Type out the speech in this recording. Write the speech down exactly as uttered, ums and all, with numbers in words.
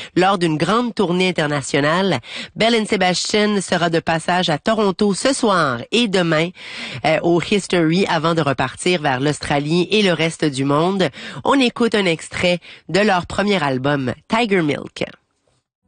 lors d'une grande tournée internationale. Belle and Sebastian sera de passage à Toronto ce soir et demain euh, au History avant de repartir vers l'Australie et le reste du monde. On écoute un extrait de leur premier album, Tiger Milk.